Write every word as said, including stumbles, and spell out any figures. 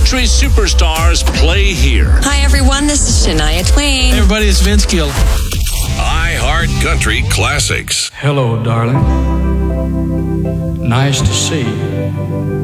country superstars play here. Hi, everyone. This is Shania Twain. Hey, everybody, it's Vince Gill. iHeart Country Classics. Hello, darling. Nice to see you.